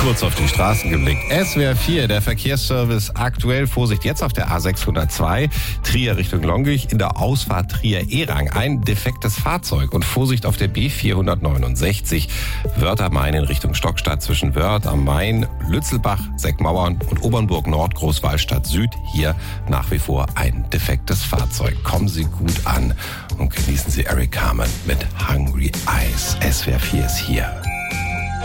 Kurz auf die Straßen geblickt. SWR 4, der Verkehrsservice aktuell. Vorsicht jetzt auf der A602, Trier Richtung Longuich, in der Ausfahrt Trier-Erang ein defektes Fahrzeug. Und Vorsicht auf der B469, Wörth am Main in Richtung Stockstadt zwischen Wörth am Main, Lützelbach, Seckmauern und Obernburg Nord, Großwallstadt Süd. Hier nach wie vor ein defektes Fahrzeug. Kommen Sie gut an und genießen Sie Eric Carmen mit Hungry Eyes. SWR 4 ist hier.